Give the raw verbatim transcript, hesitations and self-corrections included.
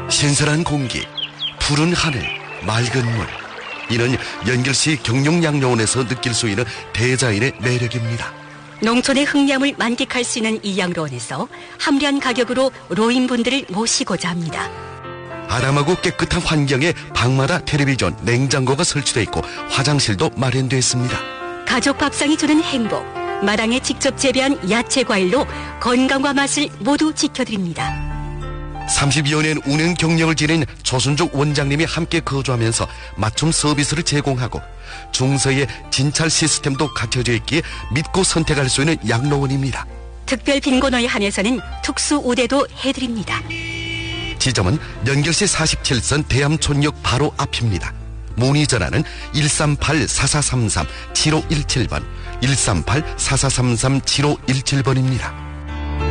신선한 공기, 푸른 하늘, 맑은 물. 이는 연결시 경룡양로원에서 느낄 수 있는 대자연의 매력입니다. 농촌의 흙냠을 만끽할 수 있는 이 양로원에서 합리한 가격으로 노인분들을 모시고자 합니다. 아담하고 깨끗한 환경에 방마다 텔레비전, 냉장고가 설치되어 있고 화장실도 마련되어 있습니다. 가족 밥상이 주는 행복, 마당에 직접 재배한 야채 과일로 건강과 맛을 모두 지켜드립니다. 삼십여 년 운영 경력을 지닌 조순족 원장님이 함께 거주하면서 맞춤 서비스를 제공하고 중서에 진찰 시스템도 갖춰져 있기에 믿고 선택할 수 있는 양로원입니다. 특별 빈곤호에 한해서는 특수 우대도 해드립니다. 지점은 연결시 사십칠 선 대암촌역 바로 앞입니다. 문의 전화는 일삼팔 사사삼삼 칠오일칠 번, 일삼팔 사사삼삼 칠오일칠 번입니다.